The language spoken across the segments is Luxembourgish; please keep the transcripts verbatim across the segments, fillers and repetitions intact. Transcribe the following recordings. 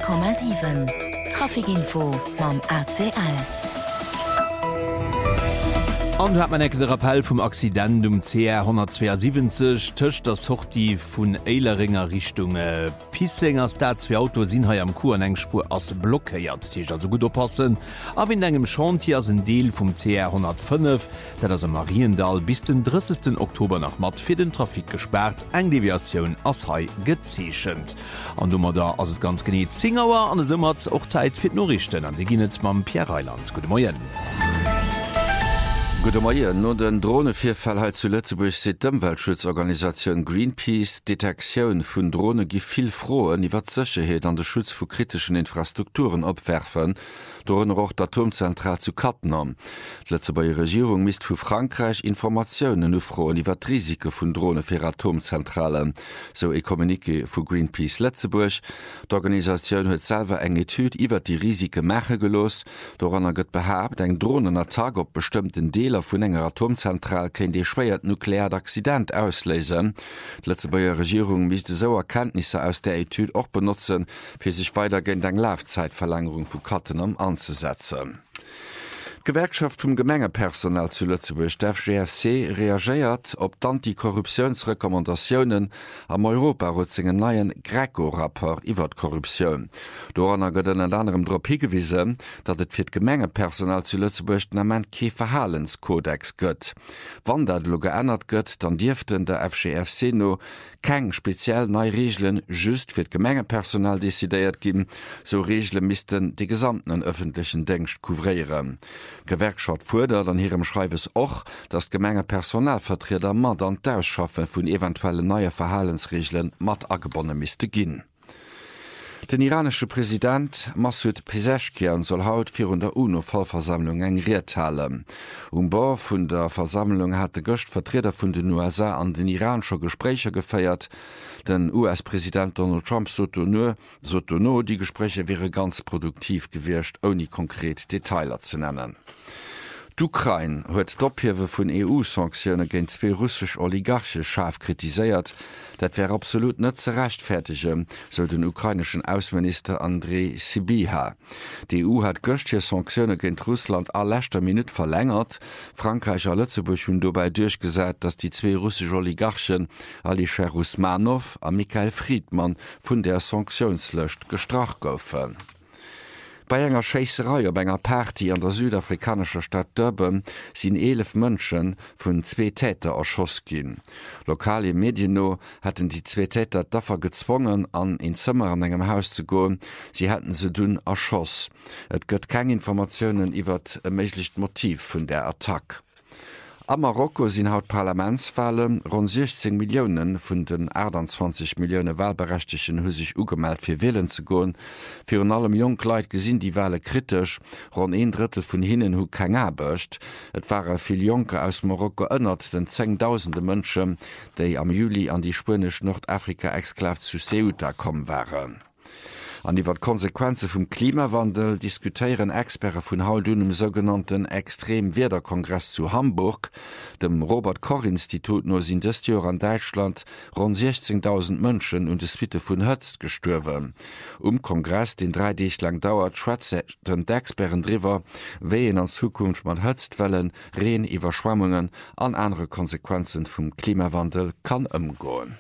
Komma sieben Trafikinfo mam A C L. An hat man en Appell vum Accident um C R hundertzweiundsiebzig töcht das Sorti vun Eileringer Richtung äh, Pieslinger Staat zwei Autos sind ha am Kur an eng Spur ass blockiert Tech also gut oppassen. Aber in engem Chantier sind Deel vum C R hundertfünf, dat ass am Mariendal bis den dreißigsten Oktober nach mat fir den Trafik gesperrt, eng Deviation ass hai gezeechent. An dummer da ass et ganz geneet Zingauer an ëmmert och Zeit fir Norrichten an de ginnet mam Pierre Reiland. Gute Morgen. Gute Morgen. No den Drohnevierfall zu Lützeburg se d'Umweltschutzorganisation Greenpeace Detektion vun Drohne gi viel frohen iwwer Sicherheit an den Schutz vu kritischen Infrastrukturen opwerfen, doren auch d'Atomzentral zu Kattenham. Die Lützeburger Regierung misst vu Frankreich Informationen ufroen iwwer Risiko vun Drohne fir Atomzentralen, so e Kommunike vu Greenpeace Lützeburg. D'Organisation huet selber eng Etude iwwer die Risike Mäche gelos, doran er gëtt behabt eng Drohnener Tag op bestimmten Deler vun enger Atomzentral kenn de schwéiert nuklear Accident auslesen. Die Lützeburger Regierung misste so Erkenntnisse aus der Etude auch benutzen, fir sich weitergehend eng Laufzeitverlängerung vu Kattenham anzusetzen. Gewerkschaft vom Gemengepersonal zu Lützeburg, der F G F C, reagiert op d'Antikorruptionsrekommandationen am Europarotzingen neien Greco-Rapport iwwer Korruption. Doran gëtt en anderem Drop hingewiesen, dat et fir Gemengepersonal zu Lützeburg nament ke Verhaltenskodex gëtt. Wann dat lo geändert gëtt, dann dürften der F G F C no keng speziell neii Regeln just fir Gemengepersonal desideiert gin, so Regeln missten de gesamten öffentlichen Denkst kouvrieren. Gewerkschaft fordert an ihrem Schreibes och, dass Gemenge Personalvertreter mat an d'Ausschaffen vun eventuelle neue Verhaltensregeln mat agebonne miste ginn. Den iranische Präsident Massoud Pezeshkian soll haut vir der UNO-Vollversammlung eng Rietalen. Um Bau vun der Versammlung hat de Göcht Vertreter vun den U S A an den iranscher Gespräche gefeiert. Den U S-Präsident Donald Trump sotono, sotono, die Gespräche wäre ganz produktiv gewircht, ohne konkret Detailer zu nennen. D'Ukraine huet d'Ophiewe vun E U-Sanktione géint zwei russsisch Oligarche scharf kritiséiert. Dat wär absolut net ze rechtfertige, so den ukrainischen Außenminister Andrei Sybiha. Die E U hat gëchtje Sanktione géint Russland a lächter Minute verlängert. Frankreich a Lützeburg hun dobei durchgesät, dass die zwei russische Oligarchen Alisher Usmanov a Michael Friedmann vun der Sanktionslöscht gestracht goufen. Bei enger Scheisserei op enger Party an der südafrikanischer Stadt Durban sind elf Mënschen vun zwei Täter erschoss gin. Lokale Medien hatten die zwei Täter dafür gezwungen, an in Zimmer an engem Haus zu goen. Sie hätten se dun erschoss. Et gëtt keine Informationen iwwer e méiglicht Motiv vun der Attack. Am Marokko sind haut Parlamentswahlen rund sechzehn Millionen vun den achtundzwanzig Millionen Wahlberechtigten hu sich ugemeldt fir wählen zu goen. Für an allem Jungkleit gesinn die Wahlen kritisch, rund ein Drittel von hinnen hu kein abcht. Et waren viel Junker aus Marokko ënnert den zehntausende Mënschen, die am Juli an die spanisch Nordafrika-Exklav zu Ceuta kommen waren. An iwwer Konsequenze vum Klimawandel diskutieren Experten vun hautunem sogenannten Extremwetterkongress zu Hamburg. Dem Robert-Koch-Institut no sind dëst Jahr an Deutschland rund sechzehntausend Mënschen und es Witte vun Hëtzt gestürwen. Um Kongress, den drei Dicht lang dauert, schwätzen d'Experten drüber, wéien an Zukunft mat Hëtztwellen, Reen, Iwerschwammungen an andere Konsequenzen vum Klimawandel kann ëmgoen.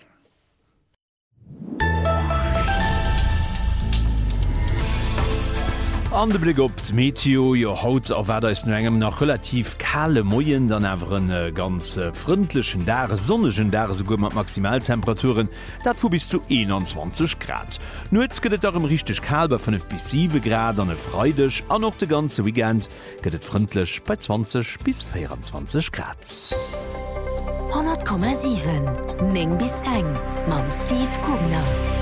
An de Blick op d Meteo, jo haut a wäder is no engem nach relativ kale Moien, dann awer een äh, ganz äh, frindlichen Dar, sonnegen Dar so mat Maximaltemperaturen, dat vu bis zu einundzwanzig Grad. No jetzt gëtt darum richtig kal bei fünf bis sieben Grad an e Freidech, an noch de ganze Weekend gëtt frindlech bei zwanzig bis vierundzwanzig Grad. hundert Komma sieben Neng bis eng mam Steve Kugner.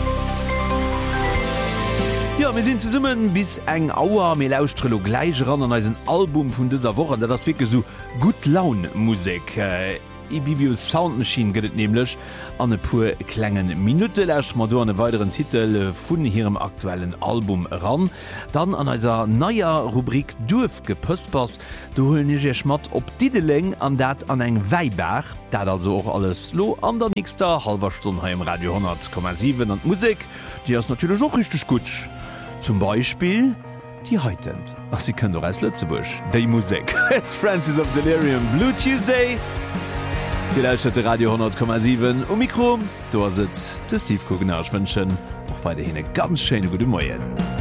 Ja, wir sind zusammen bis eng Auer mir laustrelo gleich ran an als ein Album von dieser Woche, da das wirklich so gut Laune Musik. Äh, Ibibio Soundmachine gëtt nämlich an e pur klengen Minute lächt mat do an e weiteren Titel vun hirem aktuellen Album ran. Dann an eiser naier Rubrik Duf gepëspers, du hullen ich schmat op Dideling an dat an eng Weibach, dat also auch alles lo an der nächster halber Stunde im Radio hundert Komma sieben und Musik, die ist natürlich auch richtig gut. Zum Beispiel die heutend. Ach, sie können doch als Lützebusch. Die Musik. Francis of Delirium, Blue Tuesday. Die Leitstätte Radio hundert Komma sieben. Um Mikro, da sitzt der Steve Kugnausch wünschen. Auch weiterhin eine ganz schöne gute Morgen.